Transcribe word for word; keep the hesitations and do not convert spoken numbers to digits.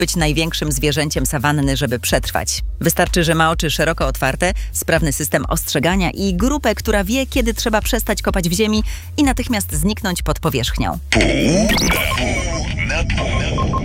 być największym zwierzęciem sawanny, żeby przetrwać. Wystarczy, że ma oczy szeroko otwarte, sprawny system ostrzegania i grupę, która wie, kiedy trzeba przestać kopać w ziemi i natychmiast zniknąć pod powierzchnią. Pół na pół na pół.